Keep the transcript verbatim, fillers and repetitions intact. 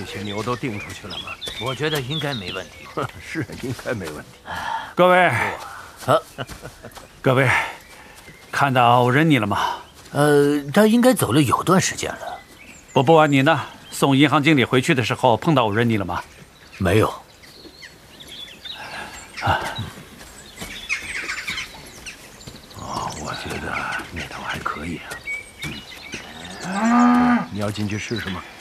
这些牛都订出去了吗？ 我觉得应该没问题。 是，应该没问题。 各位， 啊， 各位，看到任妮了吗？ 呃，他应该走了有段时间了。 波波啊，你呢？送银行经理回去的时候碰到任妮了吗？ 没有。 啊。 哦，我觉得那头还可以啊。嗯，你要进去试试吗？